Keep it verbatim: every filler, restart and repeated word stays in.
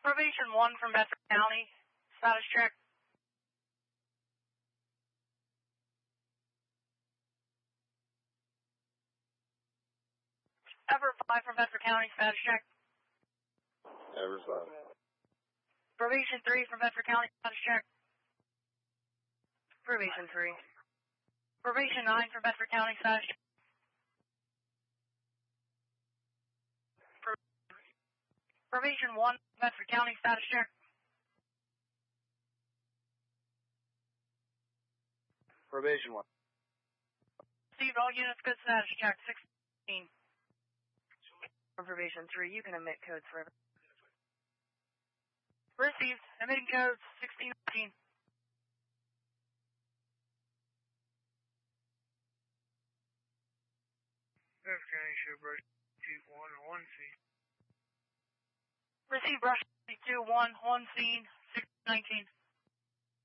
Probation one from Bedford County. Status check. Ever five from Bedford County. Status check. Ever five. Probation three from Bedford County. Status check. Probation three. Probation nine from Bedford County. Status check. Probation one, Bedford County, status check. Probation one. Received all units, good status check, sixteen. For probation three, you can emit codes forever. Received, emitting codes, sixteen nineteen. Bedford County show brush two one one C. Received brush two one one scene, six nineteen.